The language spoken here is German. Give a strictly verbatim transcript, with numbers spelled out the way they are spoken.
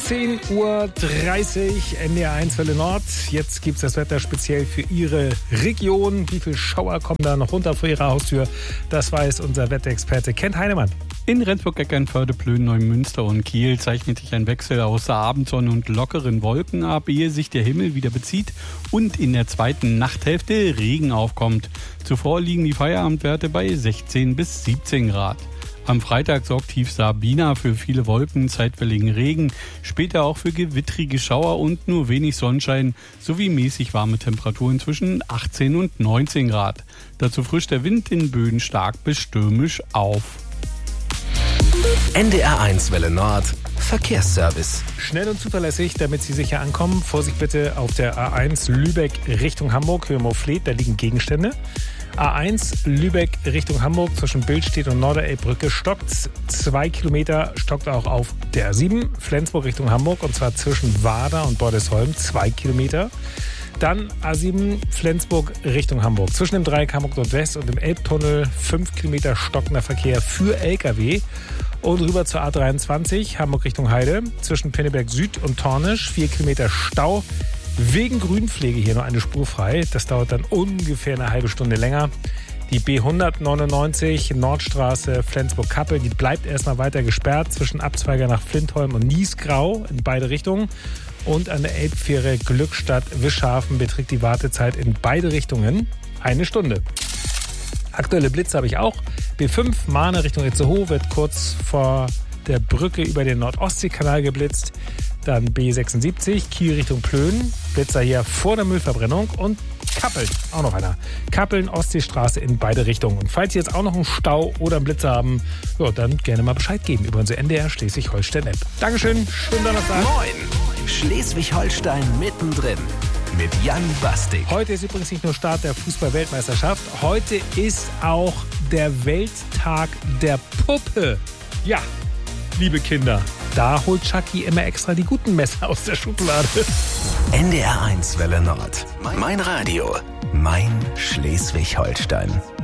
zehn Uhr dreißig, N D R eins Welle Nord. Jetzt gibt es das Wetter speziell für Ihre Region. Wie viele Schauer kommen da noch runter vor Ihrer Haustür? Das weiß unser Wetterexperte Kent Heinemann. In Rendsburg, Eckernförde, Plön, Neumünster und Kiel zeichnet sich ein Wechsel aus Abendsonne und lockeren Wolken ab, ehe sich der Himmel wieder bezieht und in der zweiten Nachthälfte Regen aufkommt. Zuvor liegen die Feierabendwerte bei sechzehn bis siebzehn Grad. Am Freitag sorgt Tief Sabina für viele Wolken, zeitwilligen Regen, später auch für gewittrige Schauer und nur wenig Sonnenschein sowie mäßig warme Temperaturen zwischen achtzehn und neunzehn Grad. Dazu frischt der Wind in Böen stark bis stürmisch auf. N D R eins Welle Nord Verkehrsservice. Schnell und zuverlässig, damit Sie sicher ankommen. Vorsicht bitte auf der A eins Lübeck Richtung Hamburg, Höhe Mouflet, da liegen Gegenstände. A eins Lübeck Richtung Hamburg zwischen Billstedt und Norderelbbrücke stockt. Zwei Kilometer stockt auch auf der A sieben Flensburg Richtung Hamburg und zwar zwischen Wader und Bordesholm. Zwei Kilometer. Dann A sieben Flensburg Richtung Hamburg. Zwischen dem Dreieck Hamburg Nordwest und dem Elbtunnel fünf Kilometer stockender Verkehr für L K W. Und rüber zur A dreiundzwanzig Hamburg Richtung Heide. Zwischen Pinneberg Süd und Tornisch vier Kilometer Stau. Wegen Grünpflege hier nur eine Spur frei. Das dauert dann ungefähr eine halbe Stunde länger. Die B hundertneunundneunzig Nordstraße Flensburg-Kappeln, die bleibt erstmal weiter gesperrt zwischen Abzweiger nach Flintholm und Niesgrau in beide Richtungen. Und an der Elbfähre Glückstadt-Wischhafen beträgt die Wartezeit in beide Richtungen eine Stunde. Aktuelle Blitze habe ich auch. B fünf Mahne Richtung Itzehoe wird kurz vor der Brücke über den Nordostseekanal geblitzt. Dann B sechsundsiebzig Kiel Richtung Plön. Blitzer hier vor der Müllverbrennung. Und Kappeln, auch noch einer. Kappeln, Ostseestraße in beide Richtungen. Und falls Sie jetzt auch noch einen Stau oder einen Blitzer haben, ja, dann gerne mal Bescheid geben über unsere N D R Schleswig-Holstein-App. Dankeschön, schönen Donnerstag. Moin, Schleswig-Holstein mittendrin mit Jan Bastik. Heute ist übrigens nicht nur Start der Fußball-Weltmeisterschaft, heute ist auch der Welttag der Puppe. Ja, liebe Kinder, da holt Chucky immer extra die guten Messer aus der Schublade. N D R eins Welle Nord. Mein Radio. Mein Schleswig-Holstein.